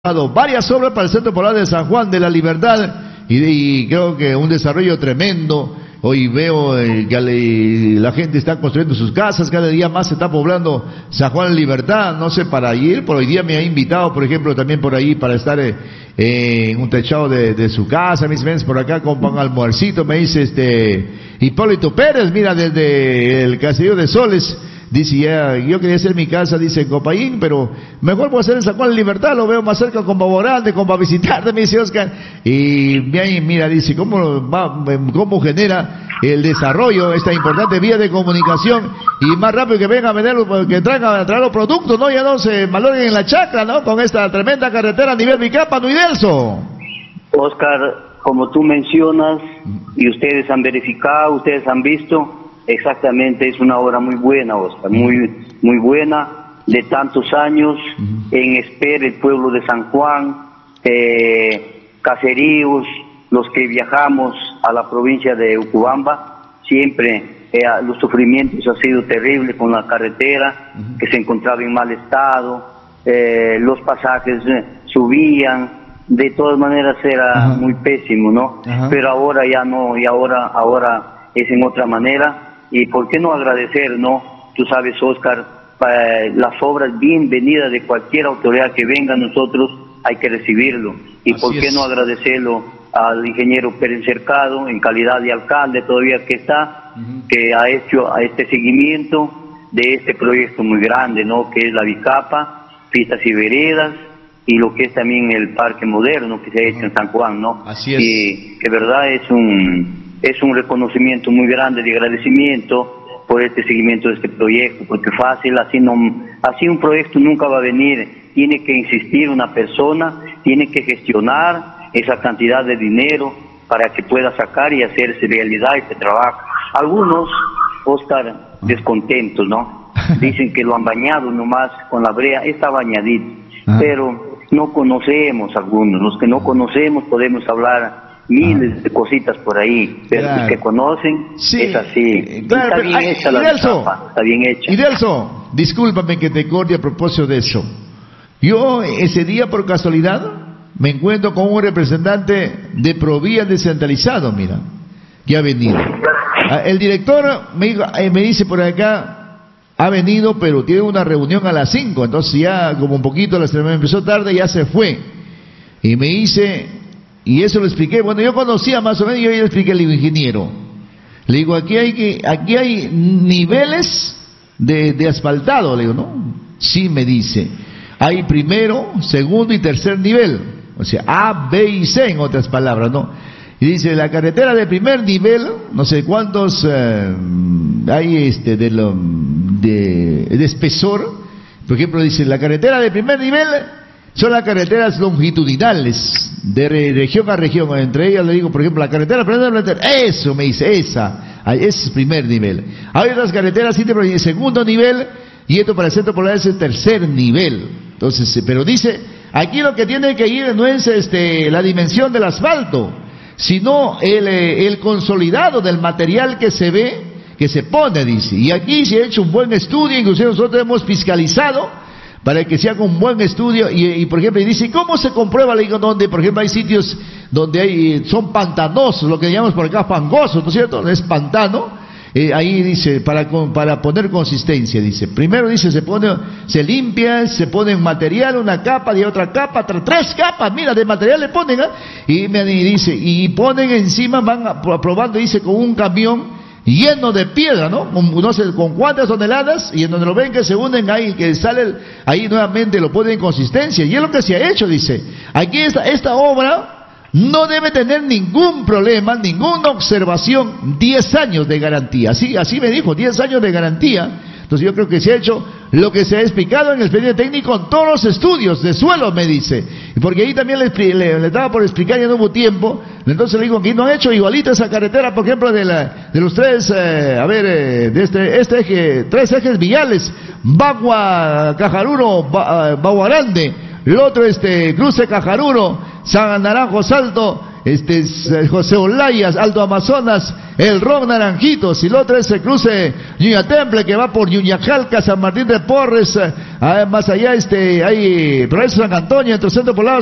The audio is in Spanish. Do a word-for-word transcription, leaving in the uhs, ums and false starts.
Varias obras para el Centro Poblado de San Juan de la Libertad y, y creo que un desarrollo tremendo. Hoy veo eh, que le, la gente está construyendo sus casas, cada día más se está poblando San Juan de la Libertad, no sé para ir, por hoy día me ha invitado, por ejemplo, también por ahí para estar eh, en un techado de, de su casa, mis ven por acá con pan almuercito, me dice este Hipólito Pérez, mira desde el Caserío de Soles. Dice, ya, yo quería hacer mi casa, dice en Copaín, pero mejor puedo hacer en San Juan de Libertad, lo veo más cerca con Baborante, con para visitarte, me dice Oscar. Y mira, dice, ¿cómo, va, cómo genera el desarrollo, esta importante vía de comunicación? Y más rápido que venga a vender, que traigan a traer los productos, ¿no? Ya no se malogren en la chacra, ¿no? Con esta tremenda carretera a nivel Vicapa, ¿no, Idelso? Oscar, como tú mencionas, y ustedes han verificado, ustedes han visto, exactamente, es una obra muy buena, Oscar, muy muy buena, de tantos años en espera el pueblo de San Juan, eh, caseríos, los que viajamos a la provincia de Ucubamba, siempre eh, los sufrimientos han sido terribles con la carretera, que se encontraba en mal estado, eh, los pasajes eh, subían, de todas maneras era Ajá. muy pésimo, ¿no? Ajá. Pero ahora ya no, y ahora, ahora es en otra manera. Y por qué no agradecer, ¿no? Tú sabes, Oscar, eh, las obras bienvenidas de cualquier autoridad que venga a nosotros, hay que recibirlo. Y Así por qué es. no agradecerlo al ingeniero Pérez Cercado, en calidad de alcalde todavía que está, uh-huh. que ha hecho a este seguimiento de este proyecto muy grande, ¿no? Que es la Vicapa, pistas y veredas, y lo que es también el parque moderno que se ha hecho uh-huh. en San Juan, ¿no? Así es. Y que verdad es un... Es un reconocimiento muy grande de agradecimiento por este seguimiento de este proyecto, porque fácil, así, no, así un proyecto nunca va a venir, tiene que insistir una persona, tiene que gestionar esa cantidad de dinero para que pueda sacar y hacerse realidad este trabajo. Algunos, Oscar, descontentos, ¿no? Dicen que lo han bañado nomás con la brea, está bañadito, pero no conocemos algunos, los que no conocemos podemos hablar miles ah. de cositas por ahí, pero claro. los que conocen, sí. es así. Claro, está pero, bien ay, hecha la etapa, está bien hecha. Idelso, discúlpame que te corte a propósito de eso. Yo ese día por casualidad me encuentro con un representante de Provía descentralizado, mira, que ha venido. El director me, me dice por acá, ha venido, pero tiene una reunión a las cinco, entonces ya como un poquito la semana empezó tarde, ya se fue. Y me dice... Y eso lo expliqué, bueno, yo conocía más o menos, yo ya le expliqué al ingeniero. Le digo, aquí hay que, aquí hay niveles de, de asfaltado, le digo, ¿no? Sí, me dice. Hay primero, segundo y tercer nivel. O sea, A, B y C, en otras palabras, ¿no? Y dice, la carretera de primer nivel, no sé cuántos eh, hay este de, lo, de, de espesor. Por ejemplo, dice, la carretera de primer nivel son las carreteras longitudinales de re, región a región. Entre ellas le digo, por ejemplo, la carretera eso me dice, esa, ese es el primer nivel. Hay otras carreteras sí, de segundo nivel, y esto para el Centro Poblado es el tercer nivel. Entonces, pero dice, aquí lo que tiene que ir no es este la dimensión del asfalto, sino el, el consolidado del material que se ve, que se pone, dice. Y aquí se ha hecho un buen estudio, inclusive nosotros hemos fiscalizado para que se haga un buen estudio, y, y por ejemplo, y dice, ¿cómo se comprueba? Le digo, donde, por ejemplo, hay sitios donde hay, son pantanosos, lo que llamamos por acá fangosos, ¿no es cierto? Es pantano, eh, ahí dice, para, para poner consistencia, dice, primero dice, se pone, se limpia, se pone un material, una capa, de otra capa, tres capas, mira, de material le ponen, ¿eh? y me y dice, y ponen encima, van aprobando, dice, con un camión, lleno de piedra, ¿no? No sé con cuántas toneladas, y en donde lo ven que se unen ahí, que sale, el, ahí nuevamente lo ponen en consistencia, y es lo que se ha hecho, dice. Aquí esta, esta obra no debe tener ningún problema, ninguna observación, diez años de garantía, así, así me dijo, diez años de garantía. Entonces yo creo que se ha hecho lo que se ha explicado en el expediente técnico en todos los estudios de suelo, me dice. Porque ahí también le, le, le daba por explicar, ya no hubo tiempo. Entonces le digo que no han hecho igualita esa carretera, por ejemplo, de, la, de los tres, eh, a ver, eh, de este, este eje, tres ejes viales, Bagua, Cajaruro, ba, uh, Baguarande, el otro este, Cruce Cajaruro, San Naranjo Salto, este es José Olayas, Aldo Amazonas, el Ron Naranjitos, y el otro es el cruce Ñuña Temple, que va por Ñuñajalca, San Martín de Porres, eh, más allá este hay Progreso San Antonio, entre Centro Poblado,